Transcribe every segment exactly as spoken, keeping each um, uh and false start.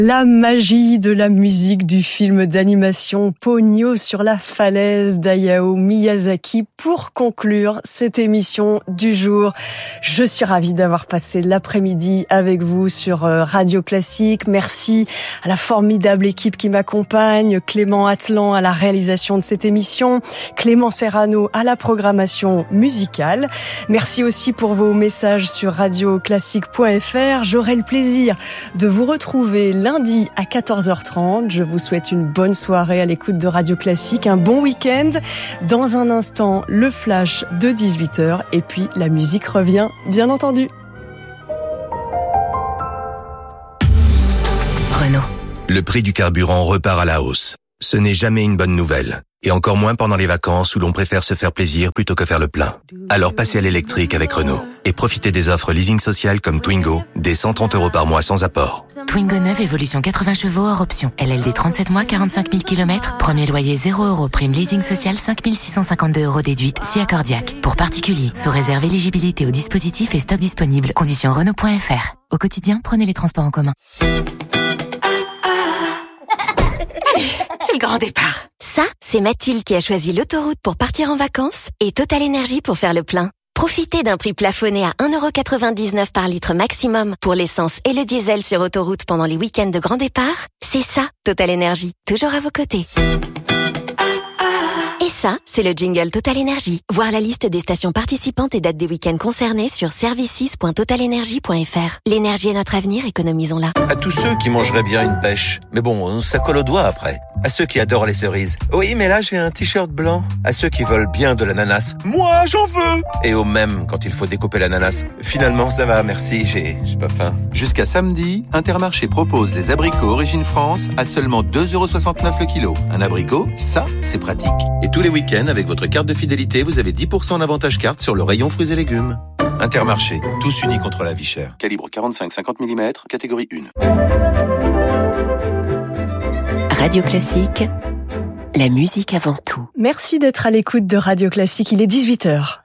La magie de la musique du film d'animation Ponyo sur la falaise d'Hayao Miyazaki pour conclure cette émission du jour. Je suis ravie d'avoir passé l'après-midi avec vous sur Radio Classique. Merci à la formidable équipe qui m'accompagne, Clément Atlan à la réalisation de cette émission, Clément Serrano à la programmation musicale. Merci aussi pour vos messages sur radio classique point f r. J'aurai le plaisir de vous retrouver lundi lundi à quatorze heures trente. Je vous souhaite une bonne soirée à l'écoute de Radio Classique, un bon week-end. Dans un instant, le flash de dix-huit heures et puis la musique revient, bien entendu. Renault. Le prix du carburant repart à la hausse. Ce n'est jamais une bonne nouvelle. Et encore moins pendant les vacances où l'on préfère se faire plaisir plutôt que faire le plein. Alors passez à l'électrique avec Renault et profitez des offres leasing social comme Twingo, dès cent trente euros par mois sans apport. Twingo neuf, évolution quatre-vingts chevaux hors option. L L D trente-sept mois, quarante-cinq mille kilomètres. Premier loyer zéro euros. Prime leasing social cinq mille six cent cinquante-deux euros déduite si accordiaque. Pour particuliers, sous réserve éligibilité au dispositif et stock disponible. Conditions Renault point f r. Au quotidien, prenez les transports en commun. Allez, c'est le grand départ. Ça, c'est Mathilde qui a choisi l'autoroute pour partir en vacances et Total Énergie pour faire le plein. Profitez d'un prix plafonné à un euro quatre-vingt-dix-neuf par litre maximum pour l'essence et le diesel sur autoroute pendant les week-ends de grand départ. C'est ça, Total Énergie, toujours à vos côtés. Et ça, c'est le jingle Total Énergie. Voir la liste des stations participantes et dates des week-ends concernés sur services point total énergie point f r. L'énergie est notre avenir, économisons-la. À tous ceux qui mangeraient bien une pêche, mais bon, ça colle aux doigts après. À ceux qui adorent les cerises, oui, mais là j'ai un t-shirt blanc. À ceux qui veulent bien de l'ananas, moi j'en veux. Et au même quand il faut découper l'ananas, finalement ça va, merci, j'ai, j'ai pas faim. Jusqu'à samedi, Intermarché propose les abricots Origine France à seulement deux euros soixante-neuf le kilo. Un abricot, ça, c'est pratique. Et tous les week-ends, avec votre carte de fidélité, vous avez dix pour cent en avantage carte sur le rayon fruits et légumes. Intermarché, tous unis contre la vie chère. Calibre quarante-cinq à cinquante millimètres, catégorie un. Radio Classique, la musique avant tout. Merci d'être à l'écoute de Radio Classique, il est dix-huit heures.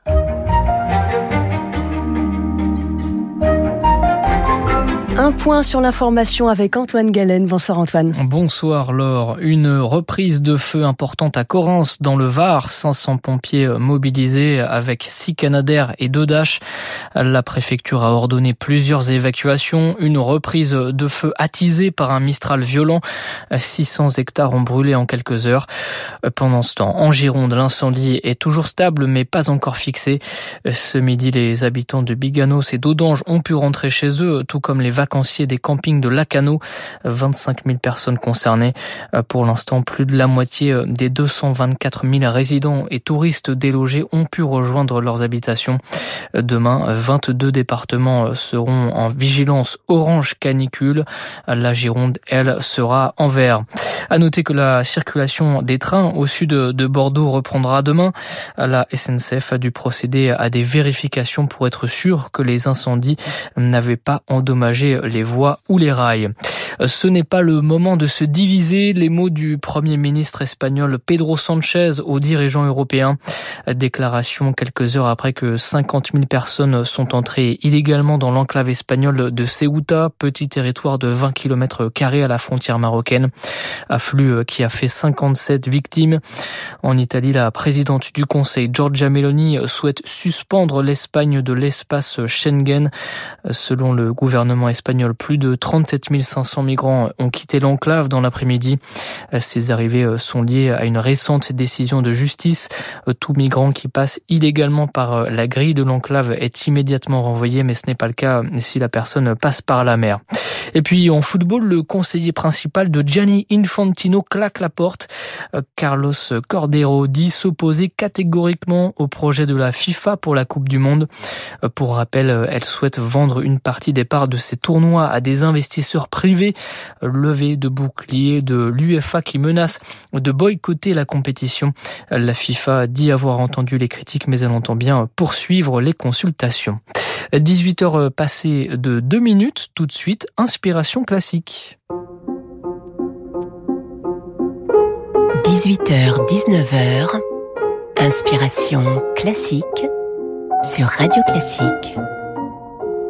Un point sur l'information avec Antoine Galen. Bonsoir Antoine. Bonsoir Laure. Une reprise de feu importante à Correns dans le Var. cinq cents pompiers mobilisés avec six Canadair et deux Dash. La préfecture a ordonné plusieurs évacuations. Une reprise de feu attisée par un Mistral violent. six cents hectares ont brûlé en quelques heures. Pendant ce temps, en Gironde, l'incendie est toujours stable mais pas encore fixé. Ce midi, les habitants de Biganos et d'Audange ont pu rentrer chez eux, tout comme les vacanciers des campings de Lacano, vingt-cinq mille personnes concernées. Pour l'instant, plus de la moitié des deux cent vingt-quatre mille résidents et touristes délogés ont pu rejoindre leurs habitations. Demain, vingt-deux départements seront en vigilance orange canicule. La Gironde, elle, sera en vert. À noter que la circulation des trains au sud de Bordeaux reprendra demain. La S N C F a dû procéder à des vérifications pour être sûr que les incendies n'avaient pas endommagé les voies ou les rails. Ce n'est pas le moment de se diviser. Les mots du Premier ministre espagnol Pedro Sánchez aux dirigeants européens. Déclaration quelques heures après que cinquante mille personnes sont entrées illégalement dans l'enclave espagnole de Ceuta, petit territoire de vingt kilomètres carrés à la frontière marocaine. Afflux qui a fait cinquante-sept victimes. En Italie, la présidente du Conseil, Giorgia Meloni, souhaite suspendre l'Espagne de l'espace Schengen. Selon le gouvernement espagnol, plus de trente-sept mille cinq cents migrants ont quitté l'enclave dans l'après-midi. Ces arrivées sont liées à une récente décision de justice. Tout migrant qui passe illégalement par la grille de l'enclave est immédiatement renvoyé, mais ce n'est pas le cas si la personne passe par la mer. Et puis en football, le conseiller principal de Gianni Infantino claque la porte. Carlos Cordeiro dit s'opposer catégoriquement au projet de la FIFA pour la Coupe du Monde. Pour rappel, elle souhaite vendre une partie des parts de ces tournois à des investisseurs privés. Levée de bouclier de l'U E F A qui menace de boycotter la compétition. La FIFA dit avoir entendu les critiques, mais elle entend bien poursuivre les consultations. dix-huit heures passées de deux minutes, tout de suite, Inspiration classique. dix-huit heures dix-neuf heures, Inspiration classique sur Radio Classique.